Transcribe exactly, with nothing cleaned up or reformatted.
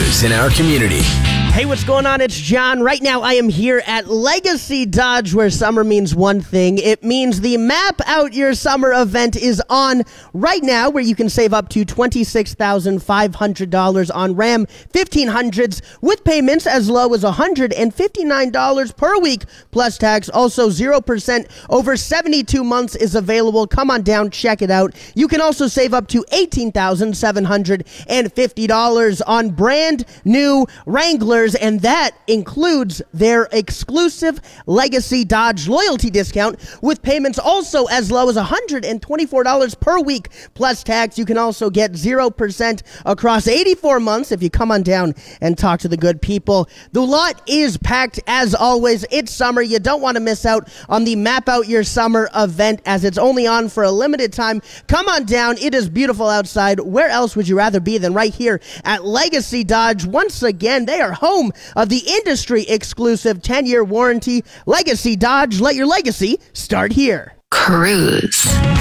leaders in our community. Hey, what's going on? It's John. Right now, I am here at Legacy Dodge, where summer means one thing. It means the Map Out Your Summer event is on right now, where you can save up to twenty-six thousand five hundred dollars on Ram fifteen hundreds with payments as low as one hundred fifty-nine dollars per week plus tax. Also, zero percent over seventy-two months is available. Come on down, check it out. You can also save up to eighteen thousand seven hundred fifty dollars on brand new Wranglers, and that includes their exclusive Legacy Dodge loyalty discount with payments also as low as one hundred twenty-four dollars per week plus tax. You can also get zero percent across eighty-four months if you come on down and talk to the good people. The lot is packed as always. It's summer. You don't want to miss out on the Map Out Your Summer event, as it's only on for a limited time. Come on down. It is beautiful outside. Where else would you rather be than right here at Legacy Dodge? Once again, they are home of the industry exclusive ten-year warranty. Legacy Dodge, let your legacy start here. Cruise.